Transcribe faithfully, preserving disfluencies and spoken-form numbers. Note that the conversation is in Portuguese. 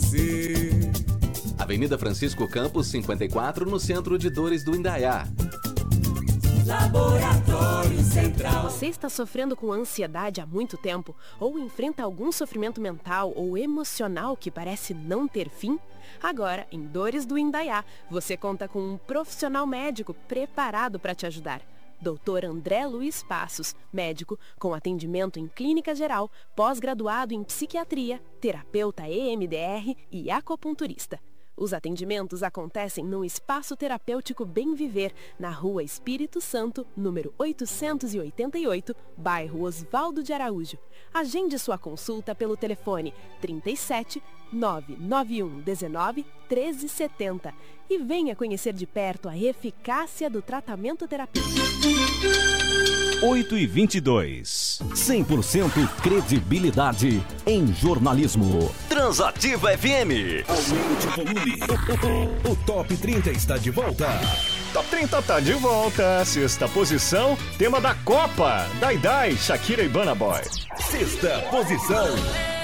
você. Avenida Francisco Campos, cinquenta e quatro, no centro de Dores do Indaiá. Laboratório Central. Você está sofrendo com ansiedade há muito tempo? Ou enfrenta algum sofrimento mental ou emocional que parece não ter fim? Agora, em Dores do Indaiá, você conta com um profissional médico preparado para te ajudar. doutor André Luiz Passos, médico com atendimento em clínica geral, pós-graduado em psiquiatria, terapeuta E M D R e acupunturista. Os atendimentos acontecem no Espaço Terapêutico Bem Viver, na Rua Espírito Santo, número oitocentos e oitenta e oito, bairro Osvaldo de Araújo. Agende sua consulta pelo telefone trinta e sete, nove nove um dezenove, treze setenta e venha conhecer de perto a eficácia do tratamento terapêutico. oito e vinte e dois. cem por cento credibilidade em jornalismo. Transativa F M. Aumente o volume. O, o, o Top trinta está de volta. Top trinta tá de volta. Sexta posição, tema da Copa. Dai Dai, Shakira e Burna Boy. Sexta posição.